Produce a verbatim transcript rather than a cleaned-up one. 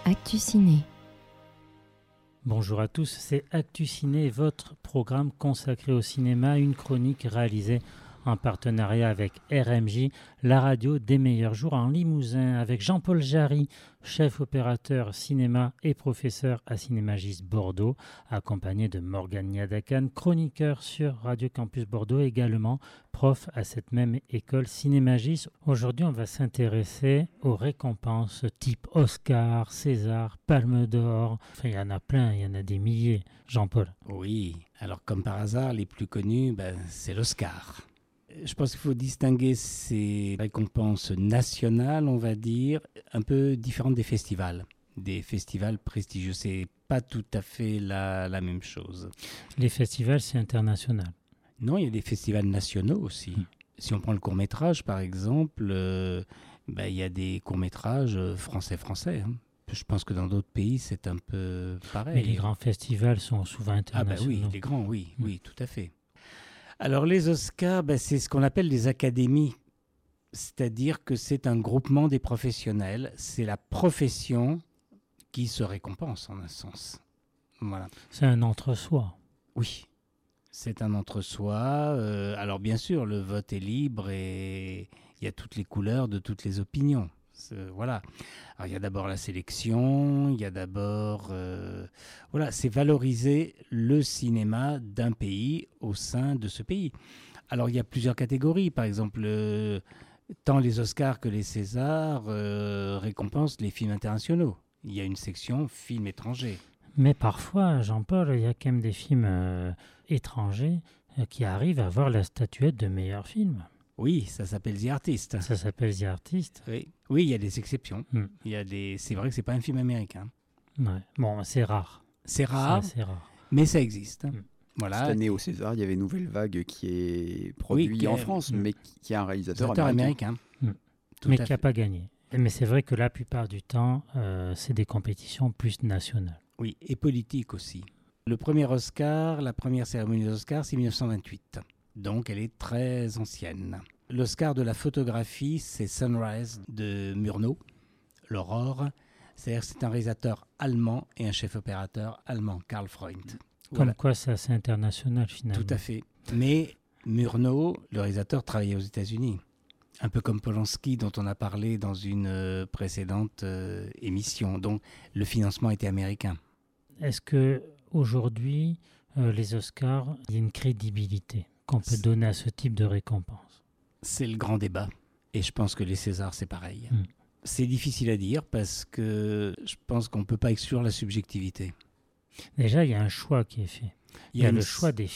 Actu Ciné. Bonjour à tous, c'est Actu Ciné, votre programme consacré au cinéma, une chronique réalisée en partenariat avec R M J, la radio des meilleurs jours en Limousin, avec Jean-Paul Jarry, chef opérateur cinéma et professeur à Cinémagis Bordeaux, accompagné de Morgane Niadakan, chroniqueur sur Radio Campus Bordeaux, également prof à cette même école Cinémagis. Aujourd'hui, on va s'intéresser aux récompenses type Oscar, César, Palme d'Or. Enfin, il y en a plein, il y en a des milliers. Jean-Paul. Oui, alors comme par hasard, les plus connus, ben, c'est l'Oscar. Je pense qu'il faut distinguer ces récompenses nationales, on va dire, un peu différentes des festivals. Des festivals prestigieux, c'est pas tout à fait la, la même chose. Les festivals, c'est international. Non, il y a des festivals nationaux aussi. Mmh. Si on prend le court-métrage, par exemple, euh, ben, il y a des courts-métrages français-français. Hein. Je pense que dans d'autres pays, c'est un peu pareil. Mais les grands festivals sont souvent internationaux. Ah ben oui, les grands, oui, mmh. oui, tout à fait. Alors les Oscars, ben, c'est ce qu'on appelle des académies, c'est-à-dire que c'est un groupement des professionnels, c'est la profession qui se récompense en un sens. Voilà. C'est un entre-soi. Oui, c'est un entre-soi. Euh, alors bien sûr, le vote est libre et il y a toutes les couleurs de toutes les opinions. C'est, voilà. Alors il y a d'abord la sélection, il y a d'abord... Euh, voilà, c'est valoriser le cinéma d'un pays au sein de ce pays. Alors il y a plusieurs catégories. Par exemple, euh, tant les Oscars que les Césars euh, récompensent les films internationaux. Il y a une section films étrangers. Mais parfois, Jean-Paul, il y a quand même des films euh, étrangers euh, qui arrivent à avoir la statuette de meilleur film. Oui, ça s'appelle The Artist. Ça s'appelle The Artist. Oui, oui, il y a des exceptions. Mm. Il y a des... C'est vrai que c'est pas un film américain. Ouais. Bon, c'est rare. C'est rare, c'est rare. mais ça existe. Mm. Voilà. Cette année au César, il y avait Nouvelle Vague qui est produit oui, qui en est... France, mm. mais qui est un réalisateur américain. américain. Mm. Mais qui n'a pas gagné. Mais c'est vrai que la plupart du temps, euh, c'est des compétitions plus nationales. Oui, et politiques aussi. Le premier Oscar, la première cérémonie des Oscars, c'est dix-neuf cent vingt-huit. Donc, elle est très ancienne. L'Oscar de la photographie, c'est Sunrise de Murnau, l'Aurore. C'est-à-dire que c'est un réalisateur allemand et un chef-opérateur allemand, Karl Freund. Comme Voilà. quoi, c'est assez international finalement. Tout à fait. Mais Murnau, le réalisateur, travaillait aux États-Unis. Un peu comme Polanski, dont on a parlé dans une euh, précédente euh, émission. Donc, le financement était américain. Est-ce qu'aujourd'hui, euh, les Oscars, il y a une crédibilité qu'on peut donner à ce type de récompense? C'est le grand débat. Et je pense que les Césars, c'est pareil. Mm. C'est difficile à dire parce que je pense qu'on ne peut pas exclure la subjectivité. Déjà, il y a un choix qui est fait. Il y, il y a, a le choix des